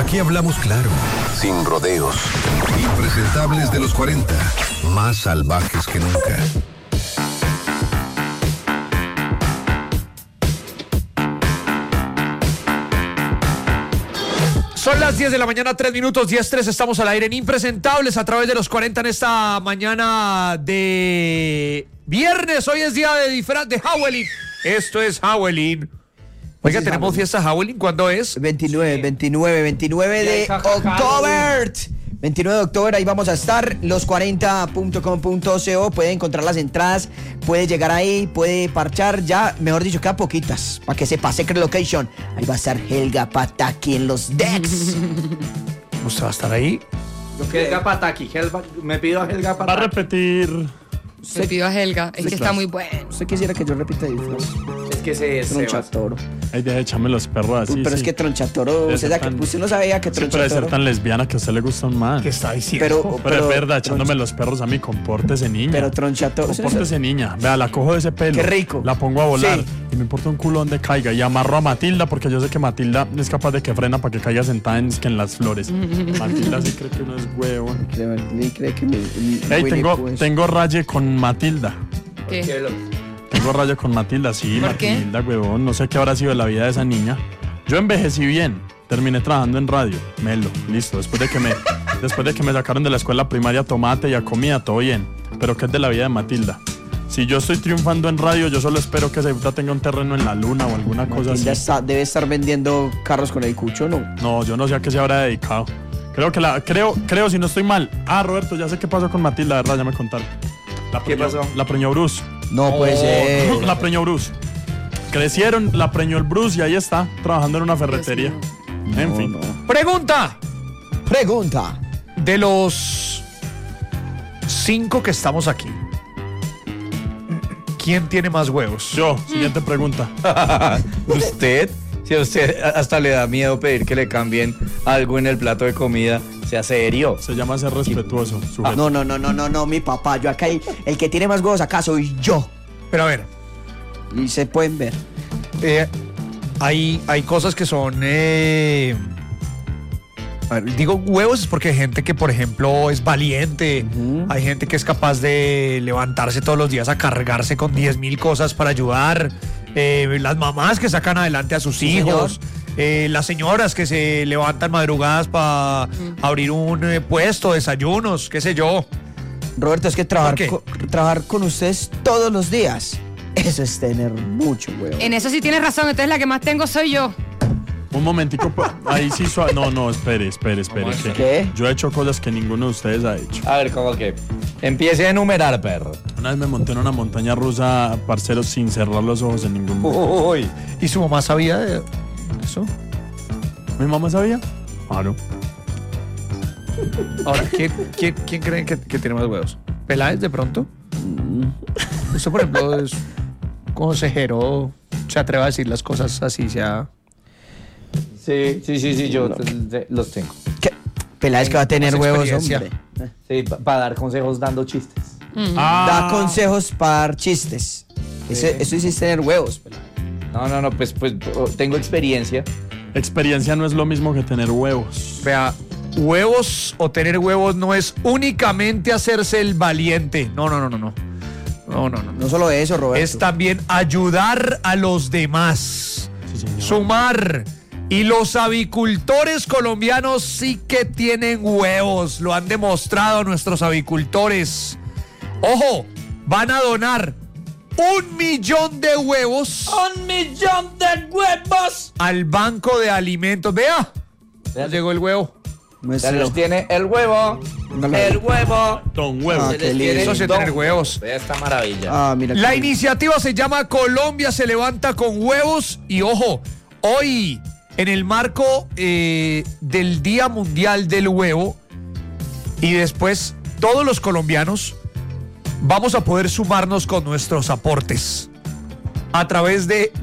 Aquí hablamos claro, sin rodeos. Impresentables de los 40, más salvajes que nunca. Son las 10 de la mañana, 3 minutos, 10:03, estamos al aire en Impresentables a través de los 40 en esta mañana de viernes. Hoy es día de disfraz de Halloween. Esto es Halloween. Oiga, ¿tenemos fiesta Halloween? ¿Cuándo es? 29 de octubre. 29 de octubre, ahí vamos a estar, los40.com.co, puede encontrar las entradas, puede llegar ahí, puede parchar, ya, mejor dicho, quedan poquitas, para que sepa, Secret Location, ahí va a estar Helga Pataki en los decks. ¿Usted va a estar ahí? Helga Pataki, me pido a Helga Pataki. Va a repetir. Se pidió a Helga, es que está muy bueno. ¿Usted quisiera que yo repita disfraz? Es que se Tronchatoro. Ay, deja de echarme los perros así. Pero es que Tronchatoro, usted no sabía que Puede Tronchatoro... ser tan lesbiana que a usted le gustan más. ¿Qué está diciendo? Pero es verdad, echándome los perros a mí, compórtese niña. Pero Tronchatoro... Compórtese niña. Vea, la cojo de ese pelo. Qué rico. La pongo a volar. Sí. Y me importa un culo donde caiga. Y amarro a Matilda porque yo sé que Matilda es capaz de que frena para que caiga sentada en las flores. Matilda sí cree que uno es huevo. Cree que Ey, tengo raye con Matilda. ¿Qué? Tengo rayo con Matilda, sí, ¿Por qué? Matilda, huevón. No sé qué habrá sido de la vida de esa niña. Yo envejecí bien. Terminé trabajando en radio. Melo, listo. Después de que me sacaron de la escuela primaria tomate y a comida, todo bien. Pero ¿qué es de la vida de Matilda? Si yo estoy triunfando en radio, yo solo espero que esa puta tenga un terreno en la luna o alguna cosa así. Debe estar vendiendo carros con el cucho, ¿no? No, yo no sé a qué se habrá dedicado. Creo si no estoy mal. Ah, Roberto, ya sé qué pasó con Matilda, de verdad, ya me contaron. ¿Qué pasó? La preñó Bruce. No puede ser. La preñó Bruce. Crecieron, la preñó el Bruce y ahí está, trabajando en una ferretería. En fin. No. Pregunta. De los 5 que estamos aquí, ¿quién tiene más huevos? Yo, siguiente pregunta. ¿Usted? Si a usted hasta le da miedo pedir que le cambien algo en el plato de comida, sea serio. Se llama ser respetuoso. No, mi papá. Yo acá, el que tiene más huevos acá soy yo. Pero a ver, Y se pueden ver. hay cosas que son... a ver, digo huevos es porque hay gente que, por ejemplo, es valiente. Hay gente que es capaz de levantarse todos los días a cargarse con 10,000 cosas para ayudar. Las mamás que sacan adelante a sus hijos. Las señoras que se levantan madrugadas para abrir un puesto, desayunos, qué sé yo. Roberto, es que trabajar con ustedes todos los días, eso es tener mucho huevo. En eso sí tienes razón, entonces la que más tengo soy yo. Un momentico, ahí sí suave. No, espere. ¿Qué? Yo he hecho cosas que ninguno de ustedes ha hecho. A ver, ¿cómo que? Empiece a enumerar, perro. Una vez me monté en una montaña rusa, parcero, sin cerrar los ojos en ningún momento. Uy. ¿Y su mamá sabía de eso? ¿Mi mamá sabía? Claro. Ahora, ¿quién creen que tiene más huevos? ¿Peláez de pronto? Usted, por ejemplo, es consejero, se atreve a decir las cosas así, sea... Sí, yo los tengo. ¿Qué? Peláez que va a tener Más huevos, experiencia. hombre. Sí, para dar consejos dando chistes. Da consejos para dar chistes. Eso sí es tener huevos, Peláez. No, pues tengo experiencia. Experiencia no es lo mismo que tener huevos. Vea, huevos o tener huevos no es únicamente hacerse el valiente. No. No solo eso, Roberto. Es también ayudar a los demás. Sí, señor. Sumar. Y los avicultores colombianos sí que tienen huevos. Lo han demostrado nuestros avicultores. Ojo, van a donar 1,000,000 de huevos. ¡1,000,000 de huevos! Al banco de alimentos. Vea, ya llegó el huevo. Se los tiene el huevo. El huevo. Don huevo. Ah, qué lindo. Eso sí es tener huevos. Vea esta maravilla. Mira. La iniciativa se llama Colombia se levanta con huevos. Y ojo, hoy, en el marco del Día Mundial del Huevo, y después todos los colombianos vamos a poder sumarnos con nuestros aportes a través de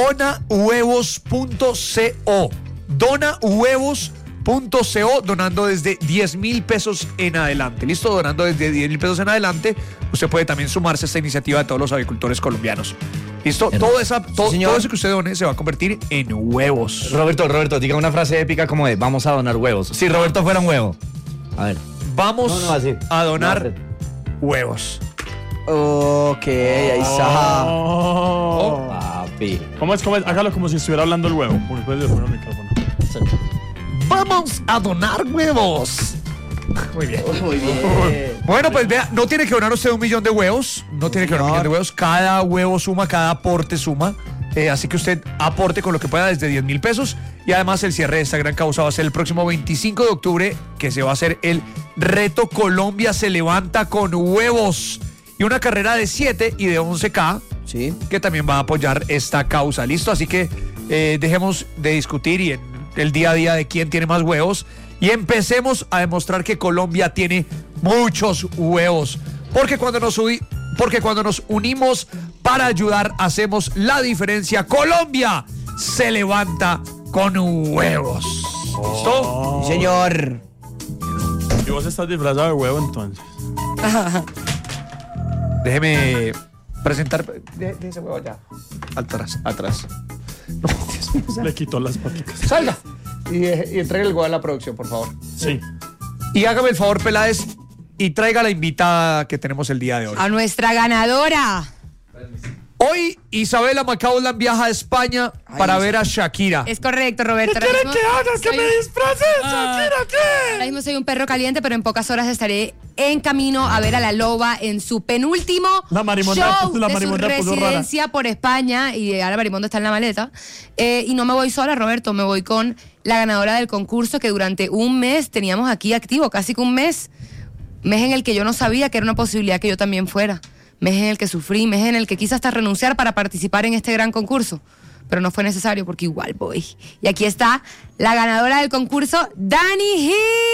donahuevos.co. Donahuevos.co, donando desde 10,000 pesos en adelante. ¿Listo? Donando desde 10,000 pesos en adelante, usted puede también sumarse a esta iniciativa de todos los avicultores colombianos. ¿Listo? Hermoso. Todo eso que usted done se va a convertir en huevos. Roberto, diga una frase épica como de vamos a donar huevos. Si Roberto fuera un huevo. A ver. Vamos así. a donar No, huevos. Ok, ahí está. Oh. Papi. ¿Cómo es? Hágalo como si estuviera hablando el huevo. Puedes poner el micrófono. Vamos a donar huevos. Muy bien. Muy bien. Bueno, pues vea, no tiene que donar usted 1 millón de huevos. No tiene que donar 1 millón de huevos. Cada huevo suma, cada aporte suma. Así que usted aporte con lo que pueda desde 10,000 pesos. Y además el cierre de esta gran causa va a ser el próximo 25 de octubre, que se va a hacer el Reto Colombia se levanta con huevos. Y una carrera de 7 y de 11K, Sí. que también va a apoyar esta causa. ¿Listo? Así que dejemos de discutir y en el día a día de quién tiene más huevos. Y empecemos a demostrar que Colombia tiene muchos huevos. Porque cuando nos unimos para ayudar, hacemos la diferencia. Colombia se levanta con huevos. ¿Listo? Sí, señor. Y vos estás disfrazado de huevo entonces. Déjeme presentar. De ese huevo allá. Atrás. No, Dios mío, Le quitó las paticas. salga. Y entregue el huevo a la producción, por favor. Sí. Y hágame el favor, Peláez, y traiga a la invitada que tenemos el día de hoy. A nuestra ganadora. Hoy Isabela Macaulay viaja a España para ver a Shakira. Es correcto, Roberto. Ahora mismo hagas? ¿Que me disfraces? ¿Shakira qué? Ahora mismo soy un perro caliente, pero en pocas horas estaré en camino a ver a la loba en su penúltimo La Marimonda show puso- la de su Marimonda puso rara. residencia por España. Y ahora Marimonda está en la maleta. Y no me voy sola, Roberto. Me voy con la ganadora del concurso que durante un mes teníamos aquí activo, casi que un mes. Mes en el que yo no sabía que era una posibilidad que yo también fuera. Mes en el que sufrí, mes en el que quise hasta renunciar para participar en este gran concurso. Pero no fue necesario porque igual voy. Y aquí está la ganadora del concurso, Dani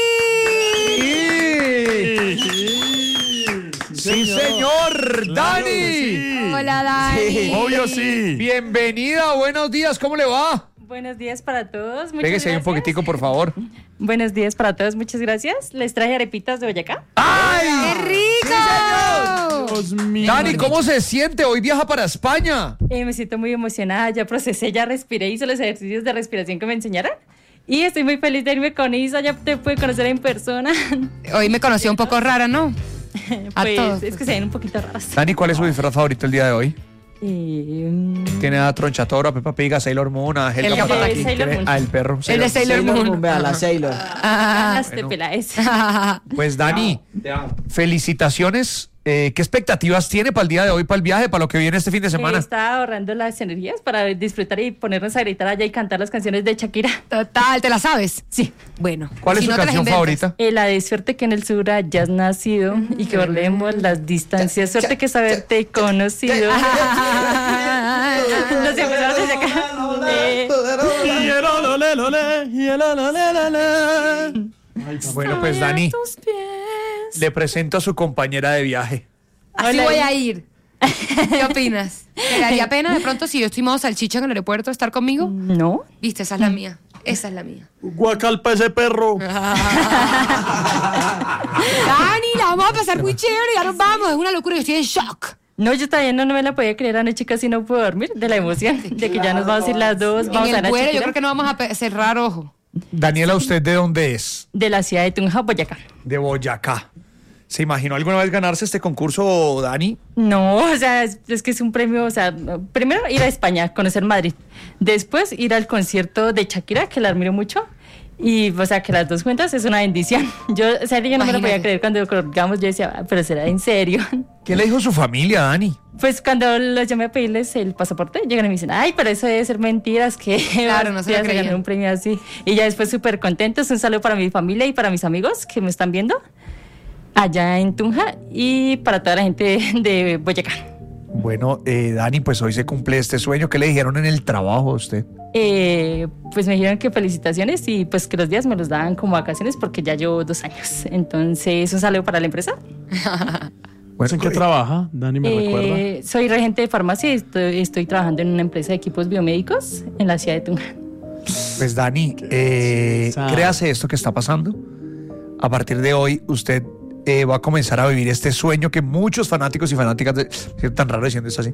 Hill. Sí, señor. Claro, Dani. sí. Hola, Dani. Sí. Obvio sí. Bienvenida, buenos días, ¿cómo le va? Buenos días para todos. Muchas Pégese ahí un gracias. poquitico, por favor. Buenos días para todos, muchas gracias. Les traje arepitas de Boyacá. ¡Ay! ¡Qué rico! Dios mío. Dani, ¿cómo se siente? Hoy viaja para España. Me siento muy emocionada, ya procesé, ya respiré, hice los ejercicios de respiración que me enseñaron. Y estoy muy feliz de irme con Isa, ya te pude conocer en persona. Hoy me conoció un poco rara, ¿no? A todos. Pues es que se ven un poquito raras. Dani, ¿cuál es su disfraz favorito el día de hoy? Mm, Tiene a Tronchatora, a Peppa Pig, a Sailor Moon, a Helga Helga Pataki, Sailor Moon. a El Perro. El de Sailor Moon. Vea, la Sailor. ganas de Peláez. Pues Dani, felicitaciones. ¿Qué expectativas tiene para el día de hoy, para el viaje, para lo que viene este fin de semana? Está ahorrando las energías para disfrutar y ponernos a gritar allá y cantar las canciones de Shakira. Total, ¿te la sabes? Sí. Bueno. ¿Cuál es si su no te las canción inventas. favorita? La de suerte que en el sur hayas nacido y que volvemos las distancias. Suerte que saberte conocido. Nos empezamos desde acá. Y el olole, lole, y el olole, lole. Bueno, pues Dani, Tus pies. le presento a su compañera de viaje. Así Hola. voy a ir. ¿Qué opinas? ¿Te daría pena de pronto si yo estoy modo salchicha en el aeropuerto estar conmigo? No. Viste, esa es la mía. Esa es la mía. Guacalpa ese perro. Dani, la vamos a pasar muy chévere, ya nos vamos. Es una locura, yo estoy en shock. No, yo todavía no me la podía creer. Anoche casi no puedo dormir de la emoción de que ya nos vamos a ir las dos. Vamos En a el la vuelo, yo Shakira. creo que no vamos a cerrar ojo. Daniela, ¿usted de dónde es? De la ciudad de Tunja, Boyacá. De Boyacá. ¿Se imaginó alguna vez ganarse este concurso, Dani? No, o sea, es que es un premio, o sea, primero ir a España, conocer Madrid, después ir al concierto de Shakira, que la admiro mucho, y, o sea, que las dos juntas es una bendición. Yo, o sea, yo no me lo podía Imagínate. creer cuando colgamos, yo decía, "Ah, pero será en serio". ¿Qué le dijo su familia, Dani? Pues cuando los llamé a pedirles el pasaporte, llegan y me dicen, ay, pero eso debe ser mentiras, que Claro, no se lo vas a ganar creían. un premio así. Y ya después súper contentos, un saludo para mi familia y para mis amigos que me están viendo allá en Tunja y para toda la gente de Boyacá. Bueno, Dani, pues hoy se cumple este sueño. ¿Qué le dijeron en el trabajo a usted? Pues me dijeron que felicitaciones y pues que los días me los daban como vacaciones porque ya llevo 2 años. Entonces, un saludo para la empresa. ¿En qué trabaja? Dani, ¿me recuerda? Soy regente de farmacia y estoy trabajando en una empresa de equipos biomédicos en la ciudad de Tunja. Pues Dani, belleza. créase esto que está pasando. A partir de hoy, usted va a comenzar a vivir este sueño que muchos fanáticos y fanáticas es tan raro diciendo esto así.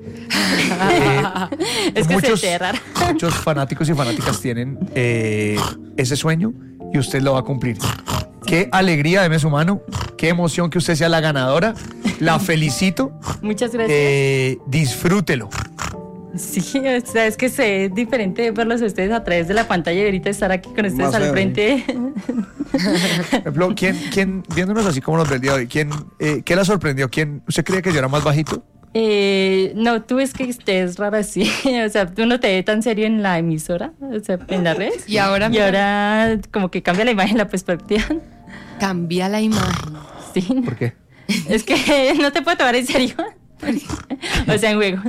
Es que se raro. Muchos fanáticos y fanáticas tienen ese sueño y usted lo va a cumplir. Qué alegría, deme su mano. Qué emoción que usted sea la ganadora. La felicito. Muchas gracias. Disfrútelo. Sí, o sea, es que es diferente verlos a ustedes a través de la pantalla y ahorita estar aquí con ustedes al frente. Por ejemplo, ¿quién, viéndonos así como nos ve el día de hoy, qué la sorprendió? ¿Usted creía que yo era más bajito? No, tú es que usted es raro así. O sea, tú no te ves tan serio en la emisora, o sea, en la red. Y ahora como que cambia la imagen, la perspectiva. Cambia la imagen. Sí. ¿Por qué? Es que no te puedo tomar en serio. O sea, en juego.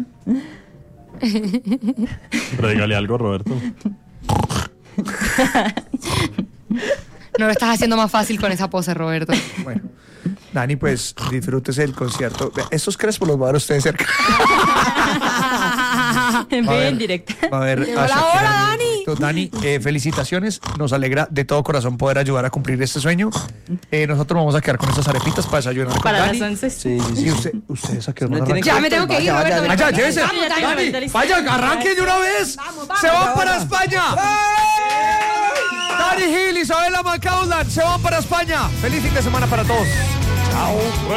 Pero dígale algo, Roberto. No lo estás haciendo más fácil con esa pose, Roberto. Bueno, Dani, pues disfrútese del concierto. Estos crespos los va a ver ustedes cerca. En directo. Va a ver Llegó la hora, Dani. Dani, felicitaciones. Nos alegra de todo corazón poder ayudar a cumplir este sueño. Nosotros vamos a quedar con estas arepitas para desayunar con Para Dani. las 11. Sí. Y ustedes a qué hora No van a tienen arrancar? Ya me tengo que ir, Roberto. Allá, llévese. Vamos, Dani. Dani, vaya, arranquen de una vez. Se van para España. Dani Gil, Isabela McCausland, se van para España. Feliz fin de semana para todos. Chao.